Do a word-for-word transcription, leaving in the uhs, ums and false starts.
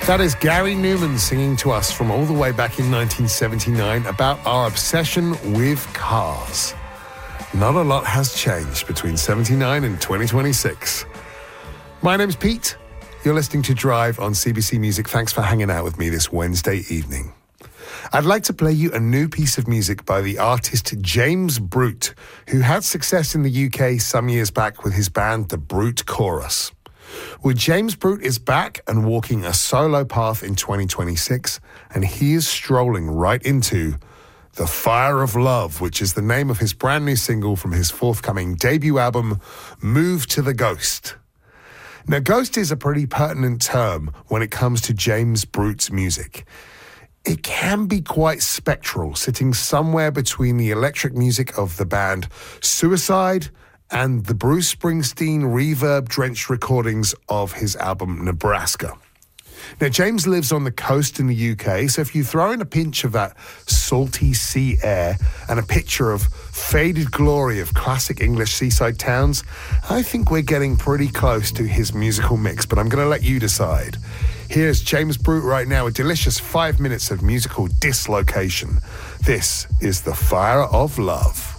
That is Gary Newman singing to us from all the way back in nineteen seventy-nine about our obsession with cars. Not a lot has changed between seventy-nine and twenty twenty-six. My name's Pete. You're listening to Drive on C B C Music. Thanks for hanging out with me this Wednesday evening. I'd like to play you a new piece of music by the artist James Brute, who had success in the U K some years back with his band The Brute Chorus. Well, James Brute is back and walking a solo path in twenty twenty-six, and he is strolling right into The Fire of Love, which is the name of his brand new single from his forthcoming debut album, Move to the Ghost. Now, ghost is a pretty pertinent term when it comes to James Brute's music. It can be quite spectral, sitting somewhere between the electric music of the band Suicide and the Bruce Springsteen reverb-drenched recordings of his album Nebraska. Now, James lives on the coast in the U K, so if you throw in a pinch of that salty sea air and a picture of faded glory of classic English seaside towns, I think we're getting pretty close to his musical mix, but I'm going to let you decide. Here's James Brute right now, a delicious five minutes of musical dislocation. This is The Fire of Love.